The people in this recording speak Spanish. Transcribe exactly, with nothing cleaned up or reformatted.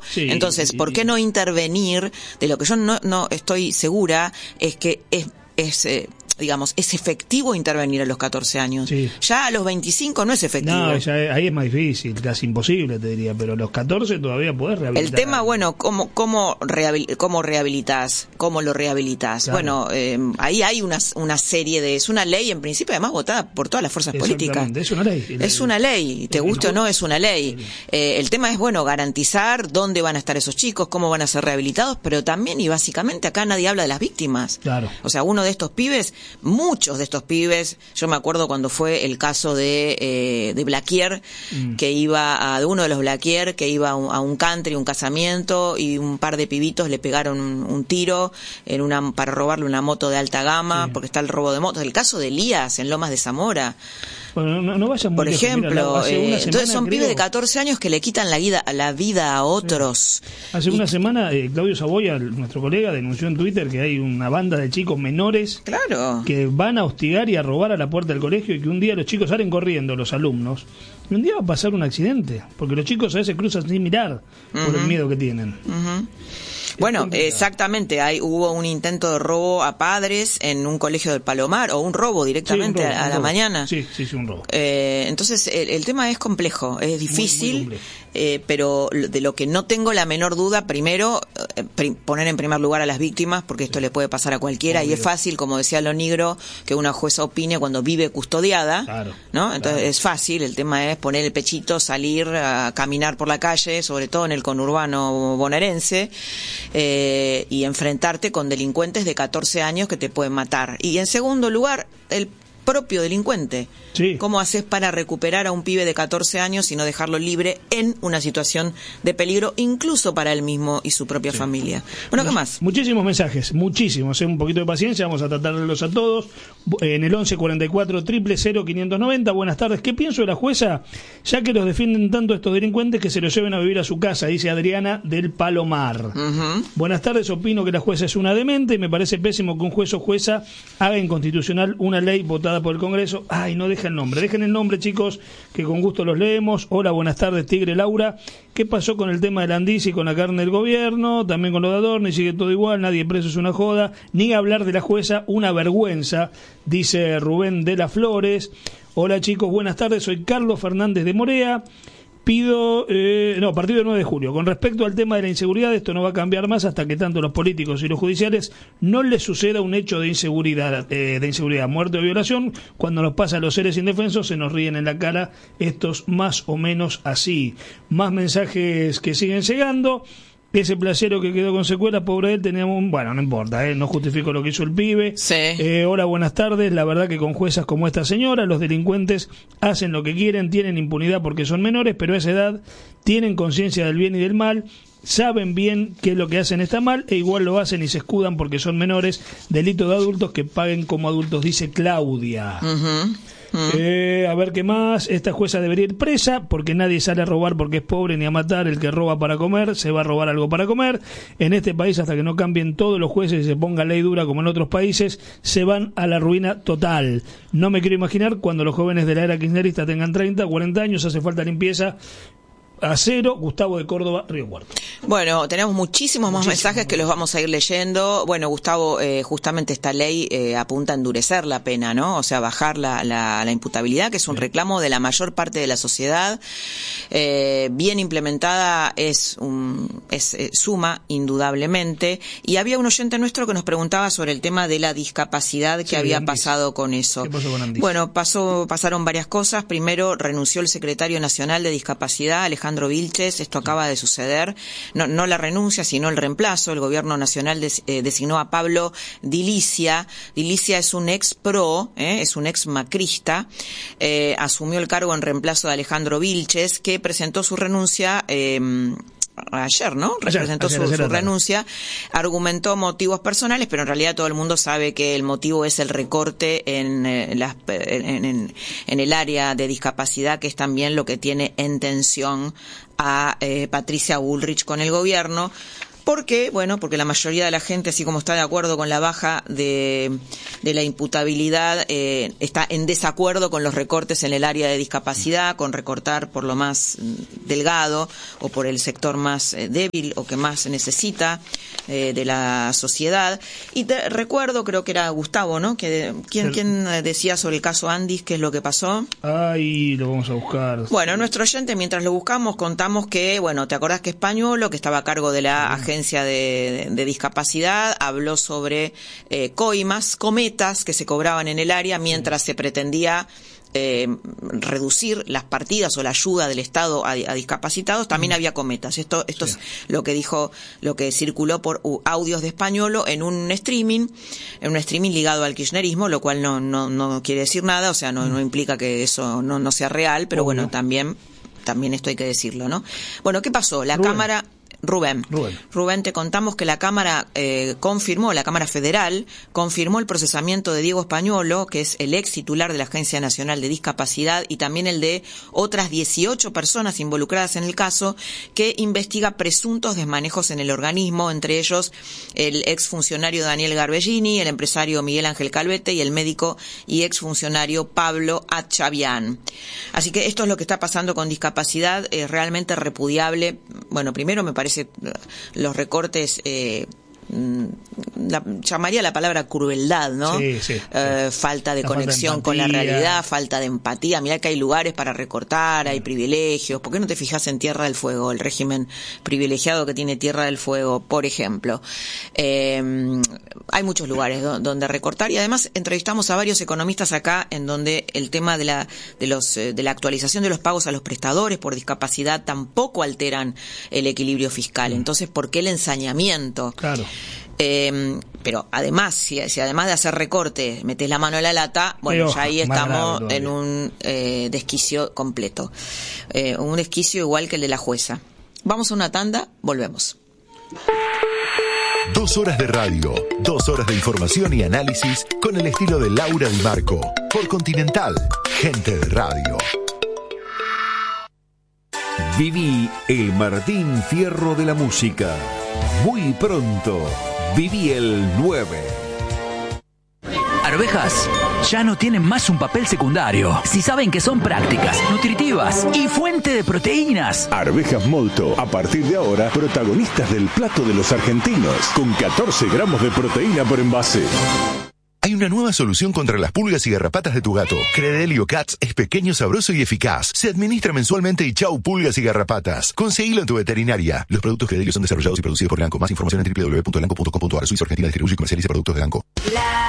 otro. Sí, Entonces, ¿por qué no intervenir? De lo que yo no, no estoy segura es que es, es eh, digamos, es efectivo intervenir a los catorce años. Sí. Ya a los veinticinco no es efectivo. No, ya ahí es más difícil, casi imposible, te diría, pero a los catorce todavía podés rehabilitar. El tema, bueno, ¿cómo, cómo, rehabil, cómo rehabilitas? ¿Cómo lo rehabilitas? Claro. Bueno, eh, ahí hay una, una serie de... Es una ley, en principio, además votada por todas las fuerzas políticas. Es una ley. Es una ley, te guste o no, es una ley. Eh, el tema es, bueno, garantizar dónde van a estar esos chicos, cómo van a ser rehabilitados, pero también, y básicamente, acá nadie habla de las víctimas. Claro. O sea, uno de estos pibes, muchos de estos pibes, yo me acuerdo cuando fue el caso de eh, de Blaquier, mm. que iba a, de uno de los Blaquier, que iba a un, a un country, un casamiento, y un par de pibitos le pegaron un, un tiro en una para robarle una moto de alta gama, sí. porque está el robo de motos. El caso de Elías en Lomas de Zamora. Bueno, no, no vayan muy Por lejos. ejemplo, Mira, eh, semana, entonces son creo, pibes de catorce años que le quitan la vida, la vida a otros. Sí. Hace y, una semana eh, Claudio Saboya, nuestro colega, denunció en Twitter que hay una banda de chicos menores claro. que van a hostigar y a robar a la puerta del colegio y que un día los chicos salen corriendo, los alumnos, y un día va a pasar un accidente, porque los chicos a veces cruzan sin mirar uh-huh. por el miedo que tienen. Uh-huh. Bueno, exactamente, hay, hubo un intento de robo a padres en un colegio del Palomar, o un robo directamente sí, un robo, a, a la robo. mañana. Sí, sí, sí, un robo. Eh, entonces, el, el tema es complejo, es difícil, muy, muy eh, pero de lo que no tengo la menor duda, primero, eh, pr- poner en primer lugar a las víctimas, porque esto sí. le puede pasar a cualquiera, Obvio. y es fácil, como decía Lo Nigro, que una jueza opine cuando vive custodiada, claro, ¿no? Entonces, claro. es fácil, el tema es poner el pechito, salir a caminar por la calle, sobre todo en el conurbano bonaerense, Eh, y enfrentarte con delincuentes de catorce años que te pueden matar. Y en segundo lugar, el propio delincuente. Sí. ¿Cómo haces para recuperar a un pibe de catorce años y no dejarlo libre en una situación de peligro, incluso para él mismo y su propia sí. familia? Bueno, ¿qué más? Muchísimos mensajes, muchísimos. Eh, un poquito de paciencia, vamos a tratarlos a todos. En el once cuarenta y cuatro, cero cero, quinientos noventa. Buenas tardes. ¿Qué pienso de la jueza? Ya que los defienden tanto estos delincuentes que se los lleven a vivir a su casa, dice Adriana del Palomar. Uh-huh. Buenas tardes. Opino que la jueza es una demente. Me parece pésimo que un juez o jueza haga inconstitucional una ley votada por el Congreso. Ay, no deja el nombre. Dejen el nombre, chicos, que con gusto los leemos. Hola, buenas tardes, Tigre Laura. ¿Qué pasó con el tema del Andis y con la carne del gobierno? También con lo de Adorni, sigue todo igual, nadie preso es una joda. Ni hablar de la jueza, una vergüenza, dice Rubén de las Flores. Hola, chicos, buenas tardes, soy Carlos Fernández de Morea. Pido, eh, no, a partir del nueve de julio. Con respecto al tema de la inseguridad, esto no va a cambiar más hasta que tanto los políticos y los judiciales no les suceda un hecho de inseguridad, eh, de inseguridad, muerte o violación. Cuando nos pasa a los seres indefensos, se nos ríen en la cara estos más o menos así. Más mensajes que siguen llegando. Ese placero que quedó con secuelas, pobre de él, teníamos un... Bueno, no importa, ¿eh? No justifico lo que hizo el pibe. Sí. Eh, hola, buenas tardes. La verdad que con juezas como esta señora, los delincuentes hacen lo que quieren, tienen impunidad porque son menores, pero a esa edad tienen conciencia del bien y del mal, saben bien que lo que hacen está mal, e igual lo hacen y se escudan porque son menores. Delito de adultos que paguen como adultos, dice Claudia. Uh-huh. Eh, a ver qué más. Esta jueza debería ir presa porque nadie sale a robar porque es pobre ni a matar. El que roba para comer se va a robar algo para comer. En este país, hasta que no cambien todos los jueces y se ponga ley dura como en otros países, se van a la ruina total. No me quiero imaginar cuando los jóvenes de la era kirchnerista tengan treinta, cuarenta años. Hace falta limpieza. A cero, Gustavo de Córdoba, Río Cuarto. Bueno, tenemos muchísimos más Muchísimo, mensajes que los vamos a ir leyendo. Bueno, Gustavo, eh, justamente esta ley eh, apunta a endurecer la pena, ¿no? O sea, bajar la, la, la imputabilidad, que es un sí. reclamo de la mayor parte de la sociedad. Eh, bien implementada es, un, es eh, suma, indudablemente. Y había un oyente nuestro que nos preguntaba sobre el tema de la discapacidad que sí, había Andis. pasado con eso. ¿Qué pasó con Andis? Bueno, pasó, pasaron varias cosas. Primero, renunció el secretario nacional de discapacidad, Alejandro Vilches. Esto acaba de suceder. No, no la renuncia, sino el reemplazo. El gobierno nacional des, eh, designó a Pablo Dilicia. Dilicia es un ex pro, eh, es un ex macrista. Eh, asumió el cargo en reemplazo de Alejandro Vilches, que presentó su renuncia eh, ayer, ¿no? Representó ayer, ayer, su, ayer, su renuncia, argumentó motivos personales, pero en realidad todo el mundo sabe que el motivo es el recorte en, eh, las, en, en, en el área de discapacidad, que es también lo que tiene en tensión a eh, Patricia Bullrich con el gobierno. ¿Por qué? Bueno, porque la mayoría de la gente, así como está de acuerdo con la baja de, de la imputabilidad, eh, está en desacuerdo con los recortes en el área de discapacidad, con recortar por lo más delgado o por el sector más eh, débil o que más necesita eh, de la sociedad. Y te recuerdo, creo que era Gustavo, ¿no? Que ¿quién, el... ¿Quién decía sobre el caso Andis qué es lo que pasó? Ay, lo vamos a buscar. Bueno, nuestro oyente, mientras lo buscamos, contamos que, bueno, ¿te acordás que Españolo, que estaba a cargo de la agencia de, de, de discapacidad, habló sobre eh, coimas, cometas que se cobraban en el área mientras se pretendía eh, reducir las partidas o la ayuda del Estado a, a discapacitados? También mm. había cometas. Esto, esto sí. es lo que dijo, lo que circuló por uh, audios de Españolo en un streaming, en un streaming ligado al kirchnerismo, lo cual no, no, no quiere decir nada, o sea, no, mm. no implica que eso no, no sea real, pero Obvio. bueno, también, también esto hay que decirlo, ¿no? Bueno, ¿qué pasó? La Rubén. Cámara... Rubén. Rubén. Rubén, te contamos que la Cámara eh, confirmó, la Cámara Federal confirmó el procesamiento de Diego Españolo, que es el ex titular de la Agencia Nacional de Discapacidad, y también el de otras dieciocho personas involucradas en el caso, que investiga presuntos desmanejos en el organismo, entre ellos el ex funcionario Daniel Garbellini, el empresario Miguel Ángel Calvete y el médico y ex funcionario Pablo Achavian. Así que esto es lo que está pasando con discapacidad, es realmente repudiable. Bueno, primero me parece los recortes, eh, la, llamaría la palabra crueldad, ¿no? Sí, sí, eh, sí. Falta de la conexión falta de con la realidad, falta de empatía. Mirá que hay lugares para recortar, hay privilegios. ¿Por qué no te fijas en Tierra del Fuego, el régimen privilegiado que tiene Tierra del Fuego, por ejemplo? Eh, hay muchos lugares do- donde recortar, y además entrevistamos a varios economistas acá en donde el tema de la de los de la actualización de los pagos a los prestadores por discapacidad tampoco alteran el equilibrio fiscal. Entonces, ¿por qué el ensañamiento? Claro. Eh, pero además, si, si además de hacer recorte metes la mano en la lata, bueno, Pero, ya ahí estamos grave, en un eh, desquicio completo. Eh, un desquicio igual que el de la jueza. Vamos a una tanda, volvemos. Dos horas de radio, dos horas de información y análisis con el estilo de Laura Di Marco. Por Continental, gente de radio. Viví el Martín Fierro de la música. Muy pronto, viví el nueve. Arvejas ya no tienen más un papel secundario. Si saben que son prácticas, nutritivas y fuente de proteínas. Arvejas Molto, a partir de ahora, protagonistas del plato de los argentinos, con catorce gramos de proteína por envase. Hay una nueva solución contra las pulgas y garrapatas de tu gato. Credelio Cats es pequeño, sabroso y eficaz. Se administra mensualmente y chau pulgas y garrapatas. Conseguilo en tu veterinaria. Los productos Credelio son desarrollados y producidos por Elanco. Más información en doble u doble u doble u punto elanco punto com punto a r. Suiza Argentina distribuye y comercializa productos de Elanco.